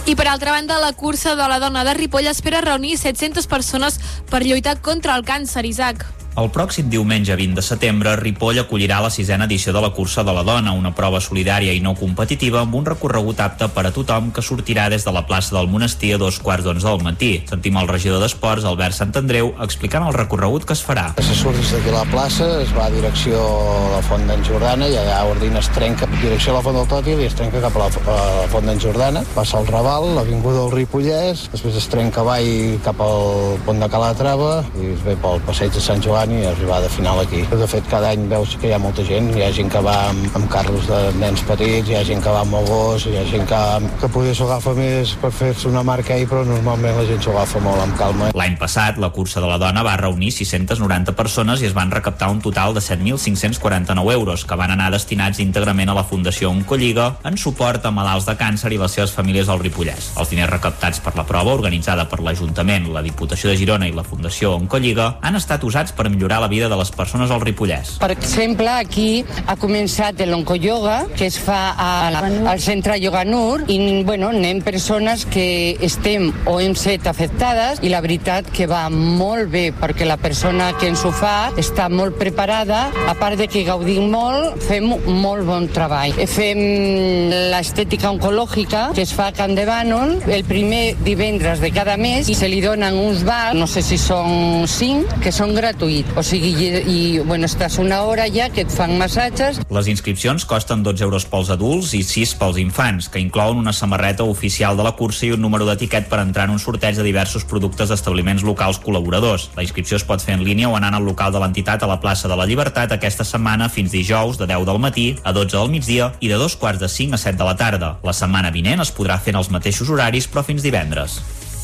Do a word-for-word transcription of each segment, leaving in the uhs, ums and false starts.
I per altra banda, la cursa de la dona de Ripoll espera reunir set-centes persones per lluitar contra el càncer, Isaac. El pròxim diumenge vint de setembre, Ripoll acollirà la sisena edició de la Cursa de la Dona, una prova solidària i no competitiva amb un recorregut apte per a tothom que sortirà des de la plaça del Monestir a dos quarts d'onze del matí. Sentim el regidor d'Esports, Albert Santandreu, explicant el recorregut que es farà. Se surt des d'aquí a la plaça, es va a direcció a la Font d'en Jordana i allà Ordina es trenca direcció a la Font del Tòtil i es trenca cap a la, a la Font d'en Jordana, passa el Raval, l'Avinguda del Ripollès, després es trenca avall cap al Pont de Calatrava i es ve pel passeig de Sant Joan i arribar de final aquí. De fet, cada any veus que hi ha molta gent. Hi ha gent que va amb, amb carros de nens petits, hi ha gent que va amb el gos, hi ha gent que, que poder s'ho agafa més per fer-se una marca ahí, però normalment la gent s'ho agafa molt amb calma. L'any passat, la Cursa de la Dona va reunir sis-centes noranta persones i es van recaptar un total de set mil cinc-cents quaranta-nou euros, que van anar destinats íntegrament a la Fundació Oncolliga en suport a malalts de càncer i les seves famílies al Ripollès. Els diners recaptats per la prova, organitzada per l'Ajuntament, la Diputació de Girona i la Fundació Oncolliga, han estat usats per millorar la vida de les persones al Ripollès. Per exemple, aquí ha començat l'oncoyoga, que es fa a, al centre Yoga Nur, i bueno, anem persones que estem o hem set afectades, i la veritat que va molt bé, perquè la persona que ens ho fa està molt preparada, a part de que gaudim molt, fem molt bon treball. Fem l'estètica oncològica, que es fa a Can de Bànol, el primer divendres de cada mes, i se li donen uns bars, no sé si són cinc, que són gratuïts. O sigui, I, i bueno, estàs una hora ja que et fan massatges. Les inscripcions costen dotze euros pels adults i sis pels infants, que inclouen una samarreta oficial de la cursa i un número d'etiquet per entrar en un sorteig de diversos productes d'establiments locals col·laboradors. La inscripció es pot fer en línia o anant al local de l'entitat a la plaça de la Llibertat aquesta setmana fins dijous de deu del matí a dotze del migdia i de dos quarts de cinc a set de la tarda. La setmana vinent es podrà fer en els mateixos horaris, però fins divendres.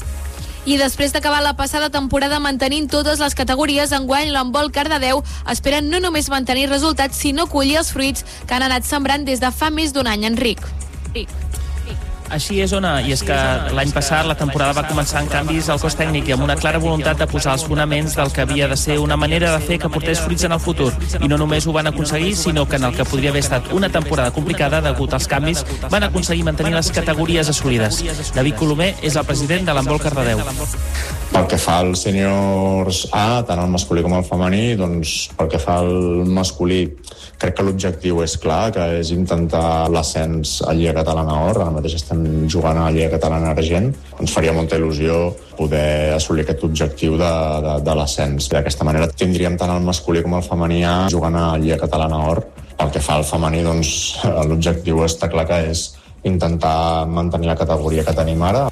I després d'acabar la passada temporada mantenint totes les categories, enguany l'handbol Cardedeu espera no només mantenir resultats, sinó collir els fruits que han anat sembrant des de fa més d'un any, Enric. Enric. Així és, Ona, i és que l'any passat la temporada va començar amb canvis al cos tècnic i amb una clara voluntat de posar els fonaments del que havia de ser una manera de fer que portés fruits en el futur. I no només ho van aconseguir, sinó que en el que podria haver estat una temporada complicada degut als canvis, van aconseguir mantenir les categories assolides. David Colomer és el president de l'handbol Cardedeu. Pel que fa als sèniors A, tant el masculí com el femení, doncs pel que fa al masculí, crec que l'objectiu és clar, que és intentar l'ascens a Lliga Catalana Or. Ara mateix estem jugant a la Lliga Catalana Argent. Ens faria molta il·lusió poder assolir aquest objectiu de, de, de l'ascens. D'aquesta manera tindríem tant el masculí com el femení A jugant a la Lliga Catalana Or. Pel que fa al femení, doncs l'objectiu està clar que és intentar mantenir la categoria que tenim ara.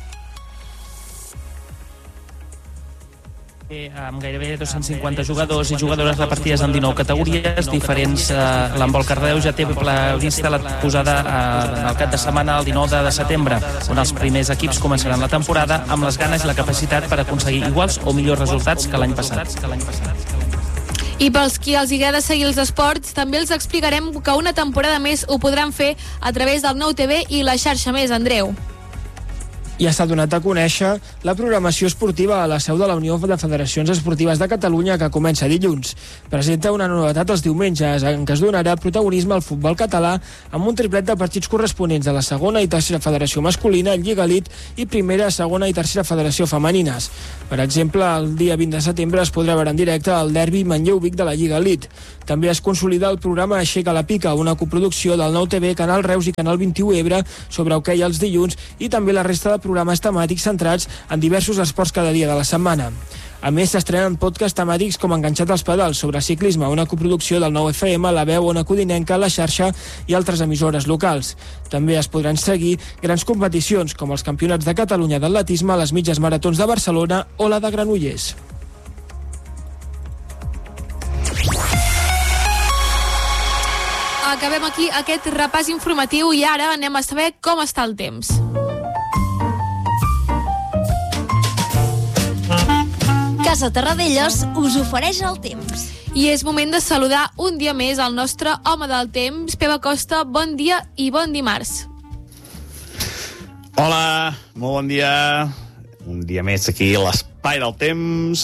Amb gairebé dos-cents cinquanta jugadors i jugadores repartides en dinou categories diferents. L'handbol Cardedeu ja té prevista la posada en el cap de setmana el dinou de setembre, on els primers equips començaran la temporada amb les ganes i la capacitat per aconseguir iguals o millors resultats que l'any passat. I pels qui els agrada seguir els esports, també els explicarem que una temporada més ho podran fer a través del Nou T V i la xarxa Més, Andreu. Ja s'ha donat a conèixer la programació esportiva a la seu de la Unió de Federacions Esportives de Catalunya, que comença dilluns. Presenta una novetat els diumenges, en què es donarà protagonisme al futbol català amb un triplet de partits corresponents de la segona i tercera federació masculina, Lliga Elite, i primera, segona i tercera federació femenines. Per exemple, el dia vint de setembre es podrà veure en directe el derbi Manlleu-Vic de la Lliga Elite. També es consolida el programa Aixeca la Pica, una coproducció del Nou T V, Canal Reus i Canal vint-i-u Ebre sobre hoquei els dilluns, i també la resta de programes temàtics centrats en diversos esports cada dia de la setmana. A més, s'estrenen podcasts temàtics com Enganxat als pedals sobre ciclisme, una coproducció del nou F M, La Veu, Ona Codinenca, La Xarxa i altres emissores locals. També es podran seguir grans competicions com els Campionats de Catalunya d'atletisme, les mitges maratons de Barcelona o la de Granollers. Acabem aquí aquest repàs informatiu i ara anem a saber com està el temps. Casa Terradellos us ofereix el temps. I és moment de saludar un dia més el nostre home del temps, Pep Acosta. Bon dia i bon dimarts. Hola, molt bon dia. Un dia més aquí a l'Espai del Temps.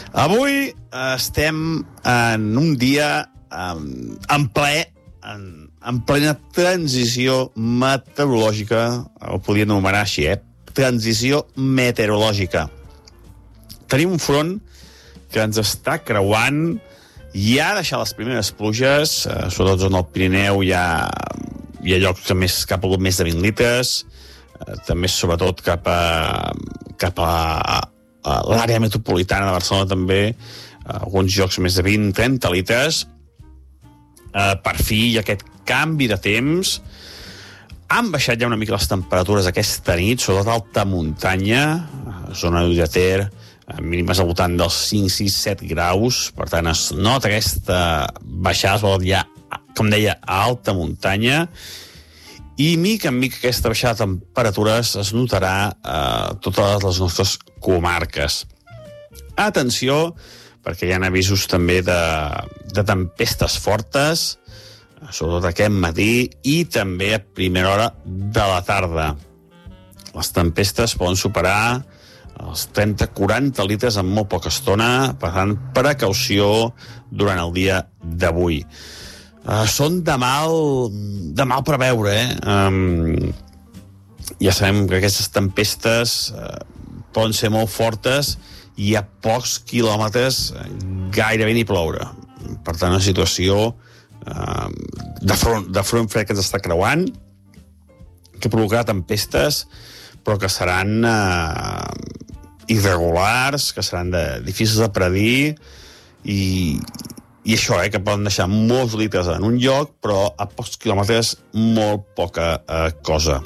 Avui estem en un dia en, en ple, en, en plena transició meteorològica, ho podria anomenar així, eh? Transició meteorològica. Tenim un front que ens està creuant i ha deixat les primeres pluges, eh, sobretot en el Pirineu hi ha, hi ha llocs que, més, que ha pogut més de vint litres, eh, també sobretot cap a, cap a, a l'àrea metropolitana de Barcelona també, eh, alguns llocs més de vint a trenta litres. Eh, per fi hi ha aquest canvi de temps. Han baixat ja una mica les temperatures aquesta nit, sobretot alta muntanya, zona de Ter, mínimes al voltant dels cinc, sis, set graus, per tant es nota aquesta baixada, sobretot ja, com deia, a alta muntanya, i mica en mica aquesta baixada de temperatures es notarà a totes les nostres comarques. Atenció, perquè hi ha avisos també de, de tempestes fortes, sobretot aquest matí, i també a primera hora de la tarda. Les tempestes poden superar els trenta a quaranta litres en molt poca estona, per tant, precaució durant el dia d'avui. Uh, són de mal, de mal preveure, eh? Um, ja sabem que aquestes tempestes uh, poden ser molt fortes i a pocs quilòmetres gairebé ni ploure. Per tant, una situació uh, de, front, de front fred que ens està creuant, que provocarà tempestes, però que seran eh, irregulars, que seran de, difícils de predir, i, i això, eh, que poden deixar molts litres en un lloc, però a pocs quilòmetres molt poca eh, cosa.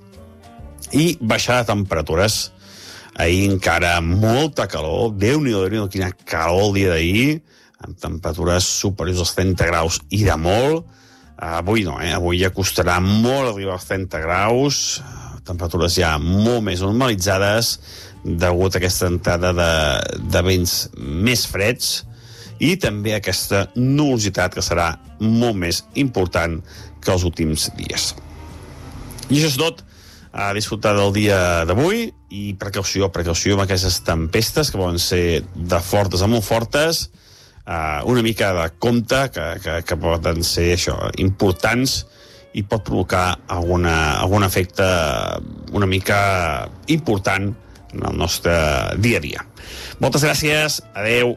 I baixar de temperatures. Ahir encara molta calor, Déu-n'hi-do, Déu-n'hi-do, quina calor el dia d'ahir, amb temperatures superiors als trenta graus i de molt. Avui no, eh? Avui ja costarà molt arribar als trenta graus, temperatures ja molt més normalitzades degut a aquesta entrada de, de vents més freds i també aquesta nuvolositat que serà molt més important que els últims dies. I això és tot. A disfrutar del dia d'avui i precaució, precaució amb aquestes tempestes que poden ser de fortes a molt fortes, uh, una mica de compte que, que, que poden ser això, importants i pot provocar alguna, algun efecte una mica important en el nostre dia a dia. Moltes gràcies, adeu.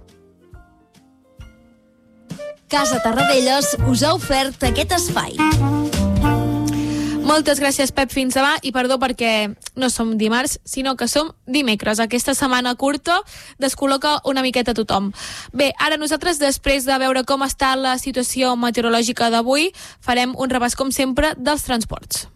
Casa Tarradellas us ha ofert aquest espai. Moltes gràcies, Pep, fins demà, i perdó perquè no som dimarts, sinó que som dimecres. Aquesta setmana curta descol·loca una miqueta tothom. Bé, ara nosaltres, després de veure com està la situació meteorològica d'avui, farem un repàs, com sempre, dels transports.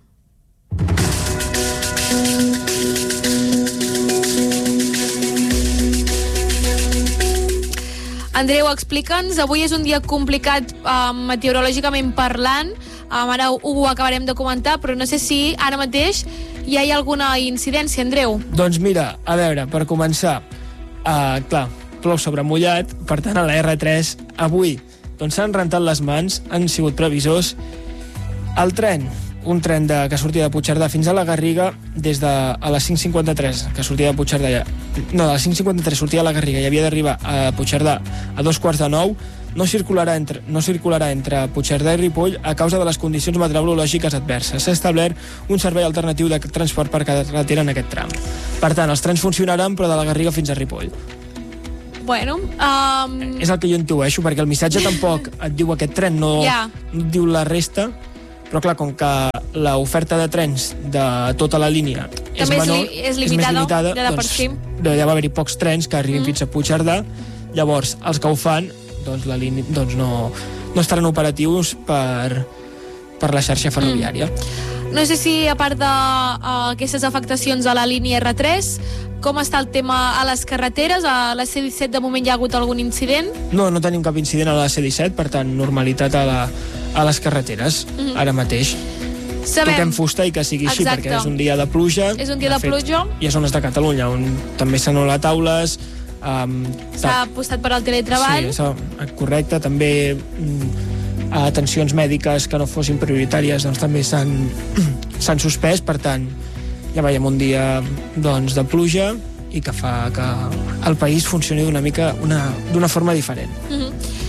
Andreu, explica'ns, avui és un dia complicat eh, meteorològicament parlant. Um, ara ho, ho acabarem de comentar, però no sé si ara mateix ja hi ha alguna incidència, Andreu. Doncs mira, a veure, per començar, uh, clar, plou sobre mullat, per tant a la erre tres avui doncs s'han rentat les mans, han sigut previsors. El tren, un tren de, que sortia de Puigcerdà fins a la Garriga des de a les cinc cinquanta-tres, que sortia de Puigcerdà ja, no, a les cinc cinquanta-tres sortia a la Garriga i havia d'arribar a Puigcerdà a dos quarts de nou, no circularà entre, no circularà entre Puigcerdà i Ripoll a causa de les condicions meteorològiques adverses. S'ha establert un servei alternatiu de transport per carretera en aquest tram. Per tant, els trens funcionaran, però de la Garriga fins a Ripoll. Bueno, um... és el que jo intueixo, perquè el missatge tampoc et diu aquest tren, no, yeah. no et diu la resta, però clar, com que l'oferta de trens de tota la línia és també menor, és, li, és limitada, és més limitada, ja de per doncs si. ja va haver-hi pocs trens que arribin mm. fins a Puigcerdà. Llavors, els que ho fan doncs, la línia, doncs no, no estaran operatius per, per la xarxa ferroviària. Mm. No sé si, a part d'aquestes uh, afectacions a la línia erre tres, com està el tema a les carreteres? A la ce disset de moment hi ha hagut algun incident? No, no tenim cap incident a la ce disset, per tant, normalitat a, la, a les carreteres, mm-hmm. ara mateix. Sabem. Toquem fusta i que sigui així, Exacte. perquè és un dia de pluja. És un dia de, de fet, pluja. Hi ha zones de Catalunya on també s'han anul·lat taules. Um, S'ha apostat per al teletreball. Sí, correcte. També mm, atencions mèdiques que no fossin prioritàries doncs també s'han s'han suspès, per tant ja veiem un dia doncs, de pluja i que fa que el país funcioni d'una mica una, d'una forma diferent. Mm-hmm.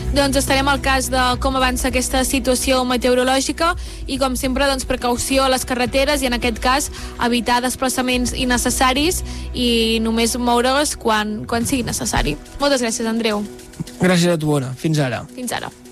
doncs estarem al cas de com avança aquesta situació meteorològica i, com sempre, doncs, precaució a les carreteres i, en aquest cas, evitar desplaçaments innecessaris i només moure's quan, quan sigui necessari. Moltes gràcies, Andreu. Gràcies a tu, Ona. Fins ara. Fins ara.